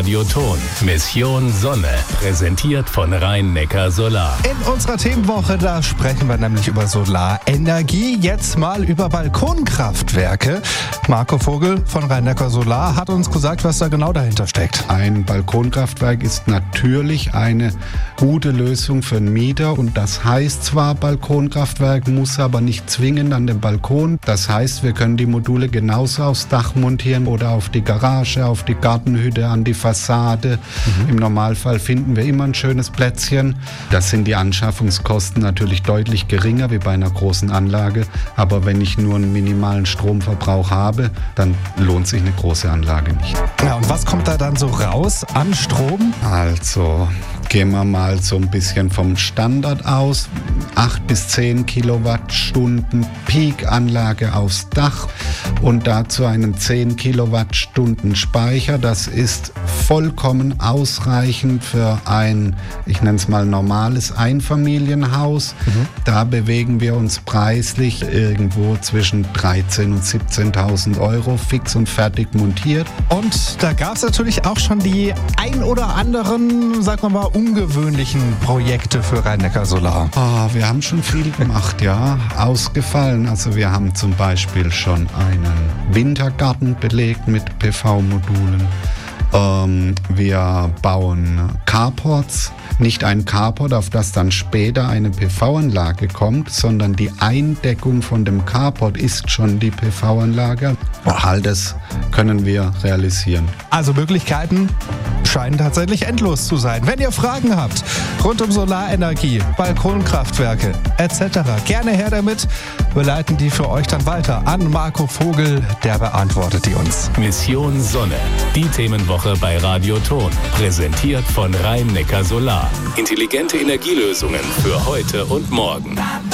Radio Thon. Mission Sonne. Präsentiert von Rhein-Neckar Solar. In unserer Themenwoche, da sprechen wir nämlich über Solarenergie. Jetzt mal über Balkonkraftwerke. Marco Vogel von Rhein-Neckar Solar hat uns gesagt, was da genau dahinter steckt. Ein Balkonkraftwerk ist natürlich eine gute Lösung für einen Mieter. Und das heißt zwar Balkonkraftwerk, muss aber nicht zwingend an den Balkon. Das heißt, wir können die Module genauso aufs Dach montieren oder auf die Garage, auf die Gartenhütte, an die Fassade. Im Normalfall finden wir immer ein schönes Plätzchen. Das sind die Anschaffungskosten natürlich deutlich geringer wie bei einer großen Anlage. Aber wenn ich nur einen minimalen Stromverbrauch habe, dann lohnt sich eine große Anlage nicht. Ja, und was kommt da dann so raus an Strom? Also gehen wir mal so ein bisschen vom Standard aus. 8 bis 10 Kilowattstunden Peak-Anlage aufs Dach und dazu einen 10 Kilowattstunden Speicher. Das ist vollkommen ausreichend für ein, ich nenne es mal normales Einfamilienhaus. Da bewegen wir uns preislich irgendwo zwischen 13.000 und 17.000 Euro fix und fertig montiert. Und da gab es natürlich auch schon die ein oder anderen, sagen wir mal, ungewöhnlichen Projekte für Rhein-Neckar Solar. Wir haben schon viel gemacht, ja. Ausgefallen. Also wir haben zum Beispiel schon einen Wintergarten belegt mit PV-Modulen. Wir bauen Carports. Nicht ein Carport, auf das dann später eine PV-Anlage kommt, sondern die Eindeckung von dem Carport ist schon die PV-Anlage. All das können wir realisieren. Also Möglichkeiten scheinen tatsächlich endlos zu sein. Wenn ihr Fragen habt rund um Solarenergie, Balkonkraftwerke etc., gerne her damit. Wir leiten die für euch dann weiter an Marco Vogel, der beantwortet die uns. Mission Sonne. Die Themenwoche bei Radio Thon. Präsentiert von Rhein-Neckar Solar. Intelligente Energielösungen für heute und morgen.